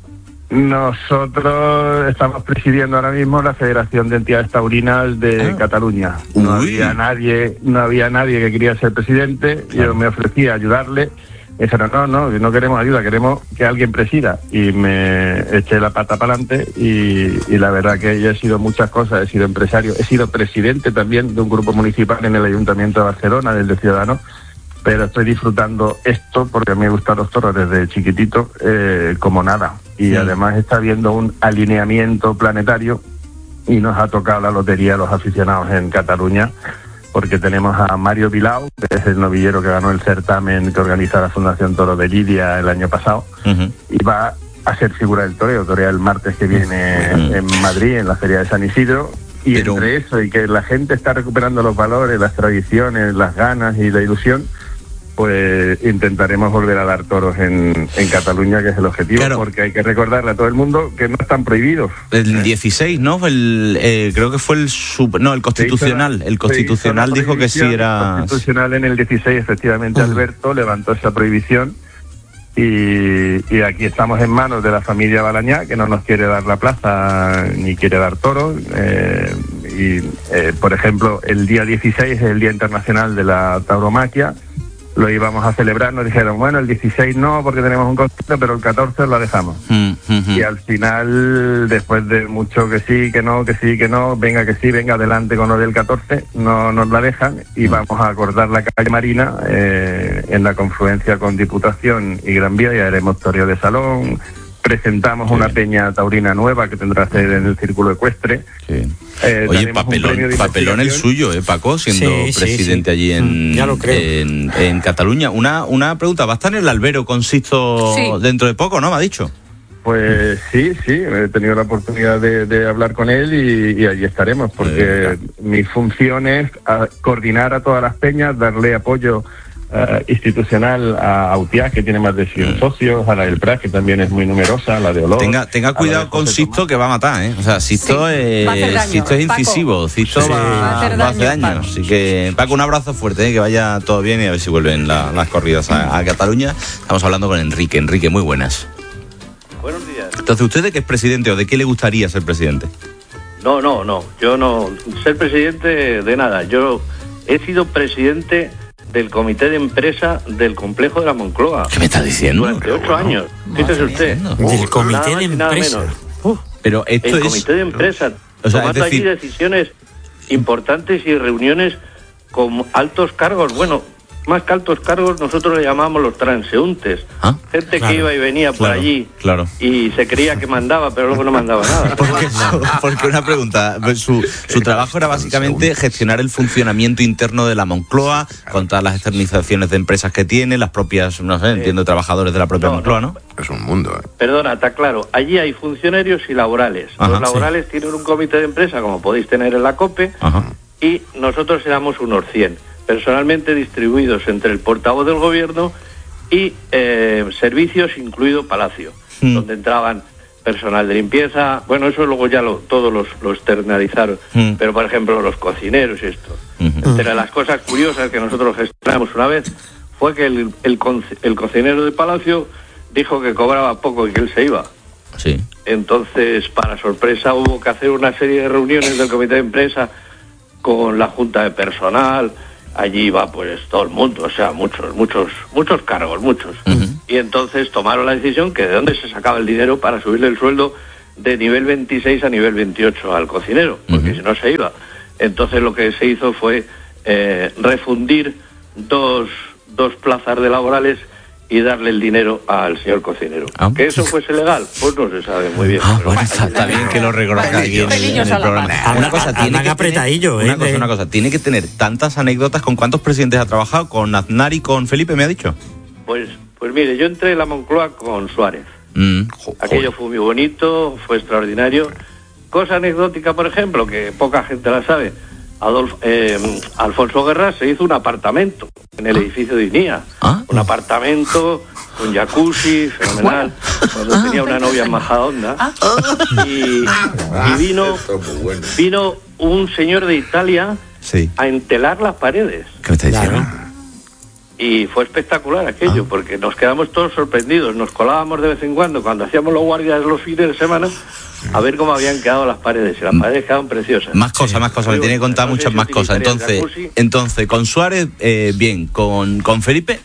Nosotros estamos presidiendo ahora mismo la Federación de Entidades Taurinas de ah. Cataluña. No Uy. había nadie, no había nadie que quería ser presidente. Claro. Yo me ofrecí a ayudarle. Me dijeron, no, no, no queremos ayuda, queremos que alguien presida. Y me eché la pata para adelante y, y la verdad que yo he sido muchas cosas, he sido empresario, he sido presidente también de un grupo municipal en el Ayuntamiento de Barcelona, del de Ciudadanos, pero estoy disfrutando esto porque a mí me gustan los toros desde chiquitito eh, como nada. Y sí. además está habiendo un alineamiento planetario y nos ha tocado la lotería a los aficionados en Cataluña, porque tenemos a Mario Bilao, que es el novillero que ganó el certamen que organiza la Fundación Toro de Lidia el año pasado, uh-huh. y va a ser figura del toreo, torea el martes que viene uh-huh. en Madrid, en la Feria de San Isidro, y Pero... entre eso y que la gente está recuperando los valores, las tradiciones, las ganas y la ilusión, pues intentaremos volver a dar toros en, en Cataluña, que es el objetivo, claro. porque hay que recordarle a todo el mundo que no están prohibidos. El dieciséis, ¿no? El, eh, creo que fue el super, no, el constitucional. La, el constitucional dijo que sí era... El constitucional en el dieciséis, efectivamente, uh. Alberto levantó esa prohibición y, y aquí estamos en manos de la familia Balañá, que no nos quiere dar la plaza ni quiere dar toros. Eh, y, eh, por ejemplo, el día dieciséis es el Día Internacional de la Tauromaquia. Lo íbamos a celebrar, nos dijeron, bueno, el dieciséis no, porque tenemos un concierto, pero el catorce lo dejamos. Mm, mm, y al final, después de mucho que sí, que no, que sí, que no, venga que sí, venga adelante con lo del catorce, no nos la dejan y mm. vamos a acordar la calle Marina eh, en la confluencia con Diputación y Gran Vía y haremos toreo de salón. Presentamos sí. una peña taurina nueva que tendrá sede en el Círculo Ecuestre. Sí. Eh, Oye, papelón, papelón el suyo, ¿eh, Paco? Siendo sí, presidente sí, sí. allí en, ya lo creo. en, en Cataluña. Una, una pregunta, ¿va a estar en el albero con Sixto sí. dentro de poco, no? ¿Me ha dicho? Pues sí, sí, he tenido la oportunidad de, de hablar con él y, y allí estaremos, porque eh, mi función es a coordinar a todas las peñas, darle apoyo Uh, institucional a Autiá, que tiene más de cien mm. socios, a la del Prat, que también es muy numerosa, a la de Olor. Tenga, tenga cuidado con Sixto, que va a matar, ¿eh? O sea, Sixto, sí. eh, Sixto es incisivo, Sixto sí. va, va a hacer daño. daño Paco. Así que, Paco, un abrazo fuerte, ¿eh? Que vaya todo bien y a ver si vuelven la, las corridas a, a Cataluña. Estamos hablando con Enrique. Enrique, muy buenas. Buenos días. Entonces, ¿usted de qué es presidente o de qué le gustaría ser presidente? No, no, no. Yo no. Ser presidente de nada. Yo he sido presidente del comité de empresa del complejo de la Moncloa. ¿Qué me está diciendo? Durante ocho años. Fíjese usted. Del comité de empresa. Pero esto el es... comité de empresa. O sea, tomando es decir... allí decisiones importantes y reuniones con altos cargos. Bueno, más que altos cargos, nosotros le llamamos los transeúntes. ¿Ah? Gente claro, que iba y venía por claro, allí claro. y se creía que mandaba, pero luego no mandaba nada. Porque, eso, porque una pregunta, su, su trabajo era básicamente gestionar el funcionamiento interno de la Moncloa, con todas las externalizaciones de empresas que tiene, las propias, no sé, entiendo, trabajadores de la propia no, Moncloa, ¿no? Es un mundo, ¿eh? Perdona, está claro, allí hay funcionarios y laborales. Ajá, los laborales sí. tienen un comité de empresa, como podéis tener en la COPE, Ajá. y nosotros éramos unos cien. Personalmente distribuidos entre el portavoz del gobierno y eh, servicios, incluido Palacio, mm. donde entraban personal de limpieza. Bueno, eso luego ya lo, todos los, lo externalizaron, mm. pero por ejemplo los cocineros y esto. Mm. Entre las cosas curiosas que nosotros gestionamos una vez fue que el, el, el cocinero de Palacio dijo que cobraba poco y que él se iba. Sí. Entonces, para sorpresa, hubo que hacer una serie de reuniones del comité de empresa con la Junta de Personal, allí va pues todo el mundo, o sea, muchos, muchos, muchos cargos, muchos. Uh-huh. Y entonces tomaron la decisión que de dónde se sacaba el dinero para subirle el sueldo de nivel veintiséis a nivel veintiocho al cocinero, porque uh-huh. si no se iba. Entonces lo que se hizo fue eh, refundir dos, dos plazas de laborales y darle el dinero al señor cocinero. Ah. ¿Que eso fuese legal? Pues no se sabe muy bien. Ah, bueno, está, está bien que lo reconozca aquí en, en el programa. Una cosa, tiene que tener, una, cosa, una cosa, tiene que tener tantas anécdotas. ¿Con cuántos presidentes ha trabajado? ¿Con Aznar y con Felipe, me ha dicho? Pues, pues mire, yo entré en la Moncloa con Suárez. Mm, Aquello fue muy bonito, fue extraordinario. Cosa anecdótica, por ejemplo, que poca gente la sabe. Adolfo, eh, Alfonso Guerra se hizo un apartamento en el edificio de INIA. ¿Ah? Un apartamento con jacuzzi, fenomenal, cuando ah, tenía una novia en Majadahonda. Ah. Y, y vino, vino un señor de Italia sí. a entelar las paredes. ¿Qué me está diciendo? Y fue espectacular aquello, ah. porque nos quedamos todos sorprendidos. Nos colábamos de vez en cuando, cuando hacíamos los guardias los fines de semana, a ver cómo habían quedado las paredes, y las paredes quedaban preciosas. Más cosas, sí. más cosas, me tiene que contar muchas más cosas. Entonces, entonces con Suárez, eh, bien, con, con Felipe.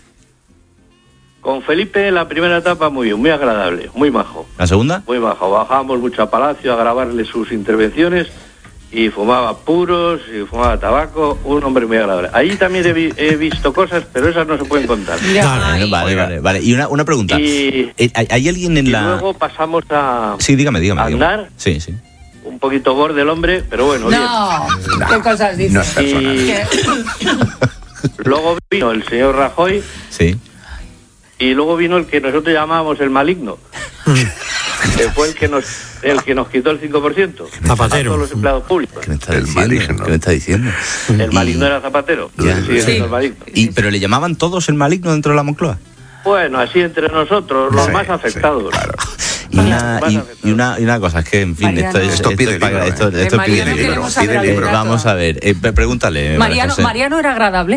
Con Felipe, la primera etapa muy bien, muy agradable, muy majo. ¿La segunda? Muy majo, bajábamos mucho a Palacio a grabarle sus intervenciones, y fumaba puros, y fumaba tabaco, un hombre muy agradable. Allí también he, vi, he visto cosas, pero esas no se pueden contar. Vale, vale, vale, vale. Y una, una pregunta. Y, ¿Hay, ¿Hay alguien en y la...? luego pasamos a... Sí, dígame, dígame. A Aznar. Dígame. Sí, sí. Un poquito borde el hombre, pero bueno, no, bien. ¿Qué cosas dices? No es personal. Y luego vino el señor Rajoy. Sí. Y luego vino el que nosotros llamábamos el maligno. Que fue el que nos el que nos quitó el cinco por ciento. Zapatero. A todos los empleados públicos. ¿Qué me está el diciendo? ¿Qué me está diciendo? El maligno y... era Zapatero. Ya. Sí, Sí. El maligno. Y, ¿Pero le llamaban todos el maligno dentro de la Moncloa? Bueno, así entre nosotros, los sí, más afectados. Sí, claro. Y una, y, y, una, y una cosa, es que, en fin, Mariano. esto es... Esto pide esto, libro, esto, eh. esto Mariano pide libro. Pide libro. Vamos a ver, eh, pregúntale. Mariano, Mariano era agradable.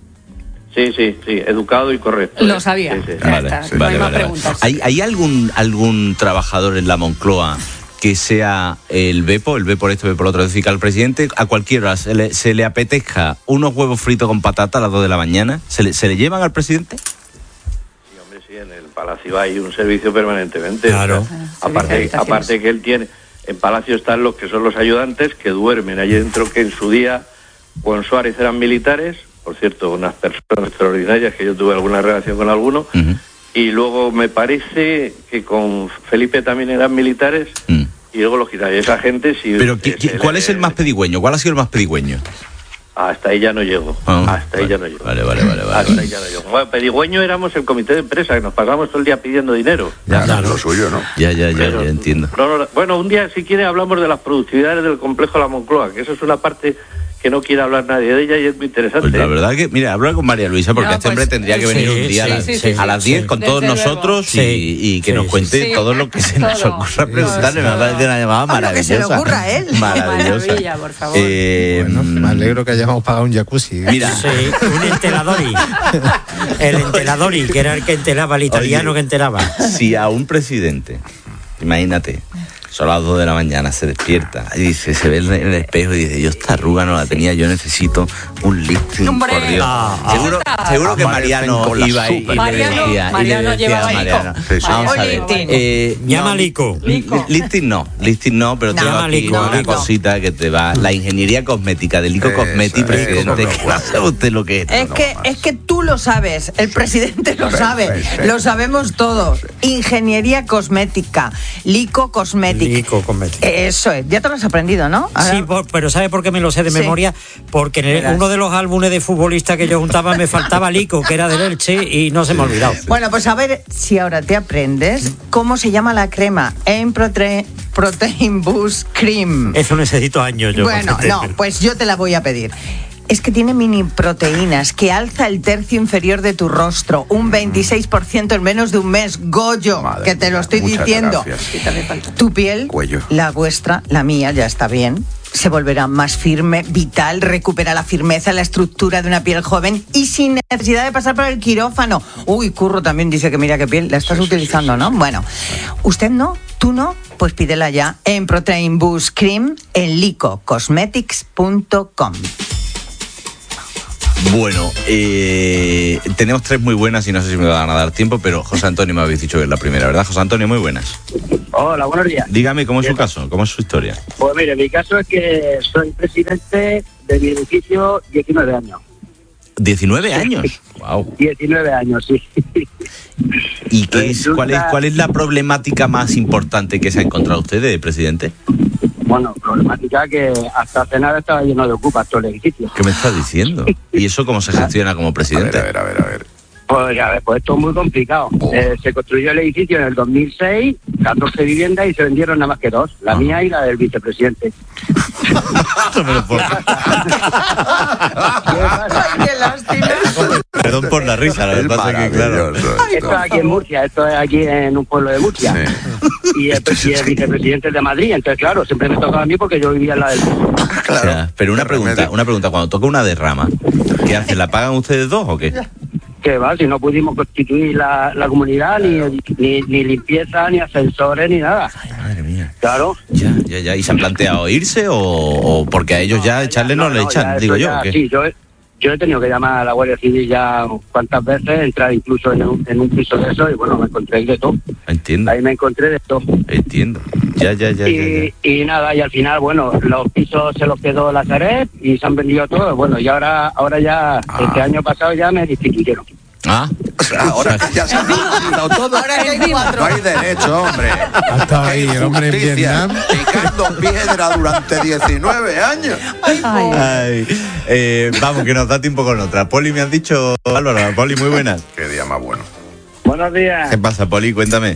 Sí, sí, sí, educado y correcto. Lo sabía. Sí, sí. Vale, está, sí. no vale, hay más vale, preguntas. ¿Hay, ¿Hay algún algún trabajador en la Moncloa que sea el Bepo, el Bepo por esto, Bepo por lo otro? Es decir, que al presidente a cualquier hora se le, se le apetezca unos huevos fritos con patata a las dos de la mañana, ¿se le, se le llevan al presidente? Sí, hombre, sí, en el Palacio hay un servicio permanentemente. Claro. O sea, aparte, aparte que él tiene, en Palacio están los que son los ayudantes que duermen allí dentro, que en su día con Suárez eran militares. Por cierto, unas personas extraordinarias, que yo tuve alguna relación con alguno, uh-huh. y luego me parece que con Felipe también eran militares, uh-huh. y luego los quitaron. Esa gente sí... Pero, eh, ¿cuál es el más pedigüeño? ¿Cuál ha sido el más pedigüeño? Hasta ahí ya no llego. Oh, vale, hasta ahí ya no llego. Vale, vale, vale. vale hasta vale. ahí ya no llego. Bueno, pedigüeño éramos el comité de empresa, que nos pagábamos todo el día pidiendo dinero. Ya, claro, lo suyo, ¿no? Ya, ya, ya, Pero, ya entiendo. No, no, bueno, un día, si quiere, hablamos de las productividades del complejo de la Moncloa, que eso es una parte... que no quiere hablar nadie de ella y es muy interesante. Pues la verdad que, mira, habla con María Luisa, porque no, este pues, hombre tendría que venir sí, un día sí, a las, sí, sí, a las diez sí, con todos nosotros sí, y, y que sí, nos cuente sí, todo lo que se nos ocurra preguntarle. Me parece una llamada maravillosa. Lo que se le ocurra a él. Maravillosa. Maravilla, por favor. Eh, bueno, me alegro que hayamos pagado un jacuzzi. Mira, sí, un enteladori. El enteladori, que era el que entelaba, el italiano Oye, que entelaba. Si a un presidente, imagínate, son las dos de la mañana, se despierta y dice, se ve en el espejo y dice, yo esta arruga no la tenía, yo necesito un lifting, ¡Hombre! por Dios. Ah, seguro ah, seguro que Mariano iba ahí y Mariano, le decía, Mariano y le decía a Mariano. Sí, sí. Vamos a ver. Eh, Llama no, Lico. Lifting no, lifting no, pero no, tengo aquí Lico, una Lico. cosita que te va, la ingeniería cosmética de Lico Eso, Cosmeti, presidente. eso, ¿No sabe usted lo que es? Es no, que, no, es que tú lo sabes, el presidente lo sabe, Perfecto. lo sabemos todos. Ingeniería cosmética, Lico Cosmética. Lico Cosmética. Eso es, ya te lo has aprendido, ¿no? Ahora... Sí, por, pero ¿sabe por qué me lo sé de sí. memoria? Porque en el, uno de los álbumes de futbolistas que yo juntaba me faltaba Lico, que era del Elche, y no se me ha olvidado. Bueno, pues a ver si ahora te aprendes cómo se llama la crema en Prote- Protein Boost Cream. Eso necesito años yo. Bueno, no, pues yo te la voy a pedir. Es que tiene mini proteínas que alza el tercio inferior de tu rostro, un veintiséis por ciento en menos de un mes. Goyo, Madre que te lo estoy muchas diciendo. Gracias. Tu piel, Cuello. la vuestra, la mía, ya está bien. Se volverá más firme, vital, recupera la firmeza, la estructura de una piel joven y sin necesidad de pasar por el quirófano. Uy, Curro también dice que mira qué piel, la estás sí, utilizando, sí, sí, ¿no? Sí. Bueno, usted no, ¿Tú no? Pues pídela ya en Protein Boost Cream en lico cosmetics punto com. Bueno, eh, tenemos tres muy buenas y no sé si me van a dar tiempo, pero José Antonio me habéis dicho que es la primera, ¿verdad? José Antonio, muy buenas. Hola, buenos días. Dígame, ¿cómo es su caso? ¿Cómo es su historia? Pues mire, mi caso es que soy presidente de mi edificio diecinueve años. ¿diecinueve años? Wow. diecinueve años, sí. ¿Y qué es, cuál, es, cuál es la problemática más importante que se ha encontrado usted de presidente? Bueno, problemática que hasta hace nada estaba lleno de ocupas todo el edificio. ¿Qué me estás diciendo? ¿Y eso cómo se gestiona como presidente? A ver, a ver, a ver. A ver. Pues, a ver, pues esto es muy complicado. Oh. Eh, se construyó el edificio en el dos mil seis, catorce viviendas y se vendieron nada más que dos, la ah. mía y la del vicepresidente. ¡Ay, qué lástima! Perdón por la risa, la verdad es que claro. Esto es aquí en Murcia, esto es aquí en un pueblo de Murcia. Sí. Y, el, y el vicepresidente es de Madrid, entonces claro, siempre me tocaba a mí porque yo vivía en la del... Claro. O sea, pero una pregunta, una pregunta, cuando toca una derrama, ¿qué hacen? ¿La pagan ustedes dos o qué? Que va, si no pudimos constituir la, la comunidad, ni, ni, ni limpieza, ni ascensores, ni nada. Ay, madre mía. Claro. Ya, ya, ya. ¿Y se han planteado irse o, o porque a ellos no, ya echarle no, no, no le echan, digo yo? Ya, ¿qué? Sí, yo he, yo he tenido que llamar a la Guardia Civil ya cuantas veces, entrar incluso en un, en un piso de eso y bueno, me encontré ahí de todo. Entiendo. Ahí me encontré de todo. Entiendo. Ya, ya, ya. Y, ya, ya. y nada, y al final, bueno, los pisos se los quedó la Sareb y se han vendido todos. Bueno, y ahora, ahora ya, ah. este año pasado ya me destituyeron. Ah, o sea, ahora ya se han quitado todo. Ahora que hay cuatro. No hay derecho, hombre. Ha estado ahí el hombre en Vietnam picando piedra durante diecinueve años. Ay, Ay, eh, vamos, que nos da tiempo con otra. Poli, me has dicho, Álvaro. Poli, muy buenas. Qué día más bueno. Buenos días. ¿Qué pasa, Poli? Cuéntame.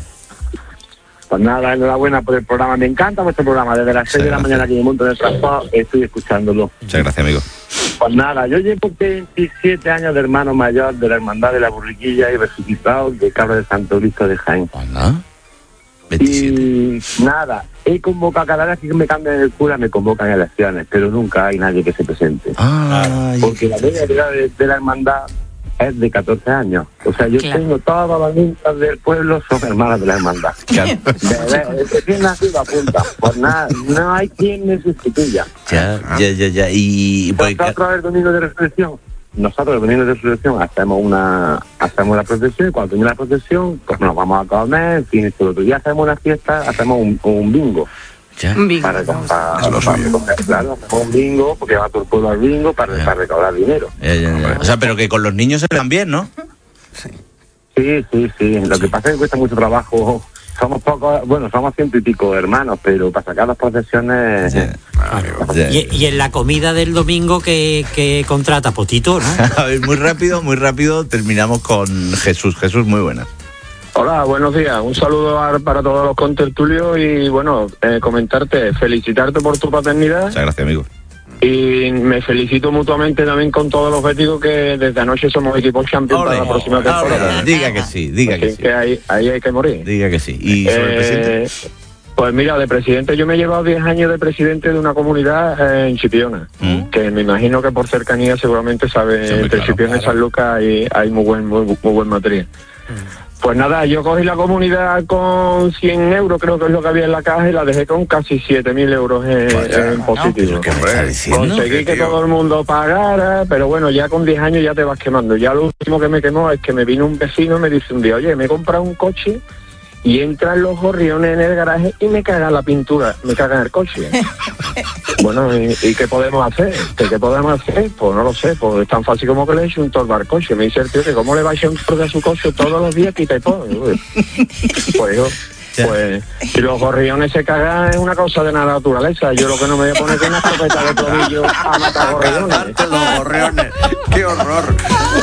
Pues nada, enhorabuena por el programa. Me encanta vuestro programa. Desde las seis de la mañana que me monto en el transporte estoy escuchándolo. Muchas gracias, amigo. Pues nada, yo llevo veintisiete años de hermano mayor de la Hermandad de la Burriquilla y resucitado de Cabra de Santo Cristo de Jaén. ¿Anda? veintisiete. Y nada, he convocado cada vez que me cambian el cura, me convocan elecciones, pero nunca hay nadie que se presente. Ay, porque la media de, de, de la Hermandad es de catorce años. O sea, yo claro. tengo todas las niñas del pueblo, son hermanas de la Hermandad. Claro. De recién nacido apunta. Pues nada, no hay quien me sustituya. Ya, ya, ya, ya. Y pues, nosotros el domingo de resurrección, nosotros el domingo de resurrección hacemos una, hacemos la procesión y cuando termina la procesión, pues nos vamos a comer, en fin, el otro día hacemos una fiesta, hacemos un, un bingo. Ya. Un bingo. Para, para, para, para recoger, claro, hacemos un bingo, porque va todo el pueblo al bingo para, para recaudar dinero. Ya, ya, ya. O sea, pero que con los niños se dan bien, ¿no? Sí. Sí, sí, sí. Lo que pasa es que cuesta mucho trabajo. Somos pocos, bueno, somos ciento y pico hermanos, pero para sacar las procesiones... Sí. Y, y en la comida del domingo que, que contrata Potito, ¿no? A ver, muy rápido, muy rápido, terminamos con Jesús. Jesús, muy buena. Hola, buenos días. Un saludo a, para todos los contertulios y, bueno, eh, comentarte, felicitarte por tu paternidad. Muchas gracias, amigo. Y me felicito mutuamente también con todos los béticos que desde anoche somos equipo champion para la próxima temporada. Diga que sí, diga que sí. Que ahí, ahí hay que morir. Diga que sí. ¿Y sobre el presidente? Pues mira, de presidente yo me he llevado diez años de presidente de una comunidad eh, en Chipiona, mm. que me imagino que por cercanía seguramente sabe, sí, entre claro, Chipiona claro. y San Lucas hay, hay muy buen muy, muy buen material. Mm. Pues nada, yo cogí la comunidad con cien euros, creo que es lo que había en la caja, y la dejé con casi siete mil euros en, Vaya, en positivo. ¿Qué me está diciendo? Conseguí que todo el mundo pagara, pero bueno, ya con diez años ya te vas quemando. Ya lo último que me quemó es que me vino un vecino y me dice un día, oye, me he comprado un coche y entran los gorriones en el garaje y me cagan la pintura, me cagan el coche. Bueno, ¿y, ¿y qué podemos hacer? ¿Qué, ¿Qué podemos hacer? Pues no lo sé, pues es tan fácil como que le eche un torno al coche. Me dice el tío que cómo le va a echar un torno a su coche todos los días, quita y pone. Pues yo, pues, si los gorriones se cagan es una cosa de la naturaleza. Yo lo que no me voy a poner es una escopeta de tobillo a matar gorriones. Los gorriones, qué horror.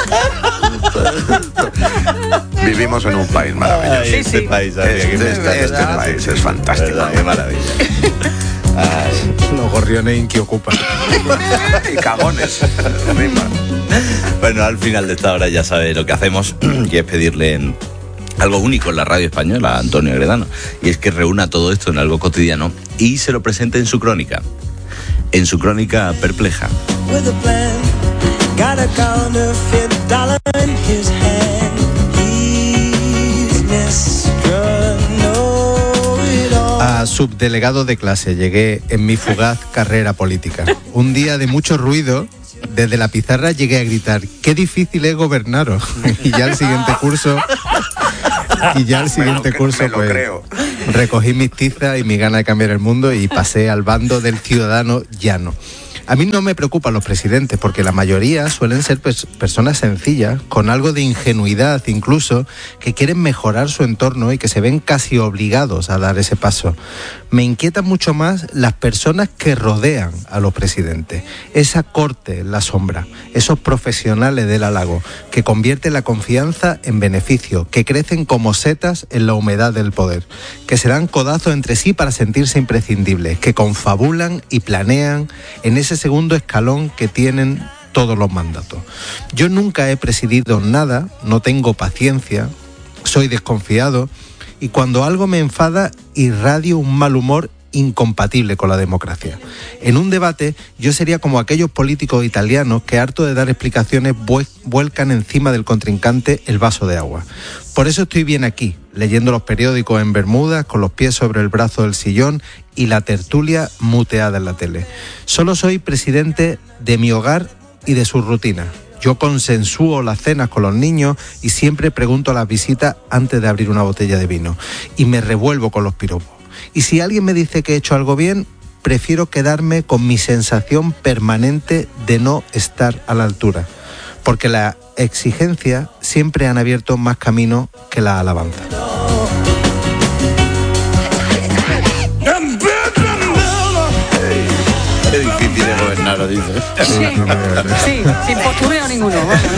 Vivimos en un país maravilloso. Ay, este sí, país, este, este, este, este país es fantástico. Verdad, qué maravilla. Ay, los gorriones inquiocupan. Y cagones. Bueno, al final de esta hora ya sabe lo que hacemos, que es pedirle en algo único en la radio española a Antonio Gredano, y es que reúna todo esto en algo cotidiano y se lo presente en su crónica, en su crónica perpleja. Got a counterfeit dollar in his hand. He's Mister Know-It-All. subdelegado de clase llegué en mi fugaz carrera política. Un día de mucho ruido, desde la pizarra llegué a gritar: ¡qué difícil es gobernaros! Y ya el siguiente curso... Y ya el siguiente lo, curso, pues, creo. recogí mis tizas y mi gana de cambiar el mundo y pasé al bando del ciudadano llano. A mí no me preocupan los presidentes, porque la mayoría suelen ser pers- personas sencillas, con algo de ingenuidad incluso, que quieren mejorar su entorno y que se ven casi obligados a dar ese paso. Me inquietan mucho más las personas que rodean a los presidentes, esa corte en la sombra, esos profesionales del halago, que convierten la confianza en beneficio, que crecen como setas en la humedad del poder, que se dan codazos entre sí para sentirse imprescindibles, que confabulan y planean en ese segundo escalón que tienen todos los mandatos. Yo nunca he presidido nada, no tengo paciencia, soy desconfiado y cuando algo me enfada irradio un mal humor incompatible con la democracia. En un debate yo sería como aquellos políticos italianos que, harto de dar explicaciones, vuelcan encima del contrincante el vaso de agua. Por eso estoy bien aquí, leyendo los periódicos en Bermudas, con los pies sobre el brazo del sillón y la tertulia muteada en la tele. Solo soy presidente de mi hogar y de sus rutinas. Yo consensúo las cenas con los niños y siempre pregunto a las visitas antes de abrir una botella de vino. Y me revuelvo con los piropos. Y si alguien me dice que he hecho algo bien, prefiero quedarme con mi sensación permanente de no estar a la altura. Porque las exigencias siempre han abierto más camino que la alabanza. Qué difícil es gobernar, lo dices. Sí, sí, sin postureo ninguno.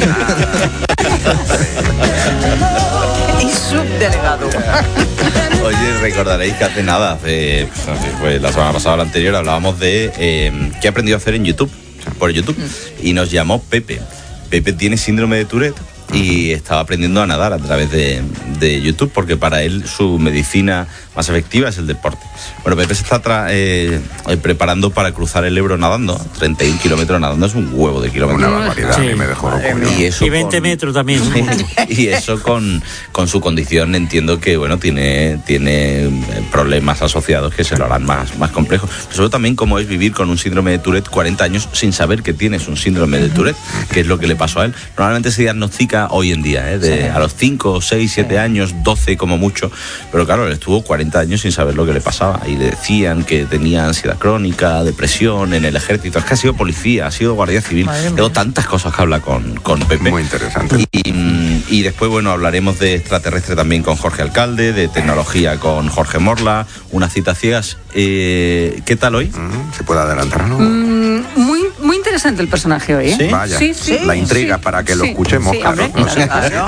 Y subdelegado. Oye, recordaréis que hace nada, hace, no sé, fue la semana pasada o la anterior, hablábamos de eh, qué he aprendido a hacer en YouTube, por YouTube, y nos llamó Pepe. Pepe tiene síndrome de Tourette y estaba aprendiendo a nadar a través de, de YouTube, porque para él su medicina más efectiva es el deporte. Bueno, Pepe se está tra- eh, preparando para cruzar el Ebro nadando. treinta y un kilómetros nadando es un huevo de kilómetros. Una barbaridad, sí. A mí me dejó loco. Y, eso y veinte con, metros también. Y eso con, con su condición entiendo que, bueno, tiene, tiene problemas asociados que se lo harán más, más complejos. Pero sobre todo también cómo es vivir con un síndrome de Tourette cuarenta años sin saber que tienes un síndrome de Tourette, que es lo que le pasó a él. Normalmente se diagnostica hoy en día, ¿eh? de, sí. a los cinco, seis, siete años, doce como mucho. Pero claro, él estuvo cuarenta años sin saber lo que le pasaba y le decían que tenía ansiedad crónica, depresión en el ejército. Es que ha sido policía, ha sido guardia civil. Tengo tantas cosas que habla con, con Pepe. Muy interesante. Y, y después, bueno, hablaremos de extraterrestre también con Jorge Alcalde, de tecnología con Jorge Morla, unas citas ciegas. Eh, ¿Qué tal hoy? ¿Se puede adelantar, no? Mm, muy, muy interesante el personaje hoy, ¿eh? ¿Sí? Vaya, sí, sí, la intriga sí, para que sí, lo escuchemos, sí, claro. Hombre, No sé. claro.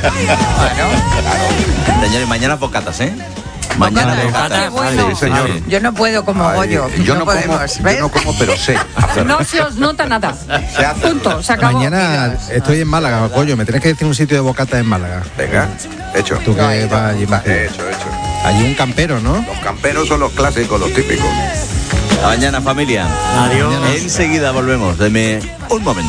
Señores, mañana bocatas, ¿eh? Mañana Bocata, bocata. qué bueno. Sí, señor. Yo no puedo como Ay, Goyo. yo no, no, podemos. como, ¿ves? yo no como, pero sé hacerlo. No se os nota nada. Se hace. Punto, se acabó. Mañana estoy en Málaga, Goyo, me tienes que decir un sitio de bocatas en Málaga. Venga, hecho. Tú que vas allí más. Hecho, hecho. Allí un campero, ¿no? Los camperos son los clásicos, los típicos. Mañana, familia. Adiós. Enseguida volvemos. Deme un momento.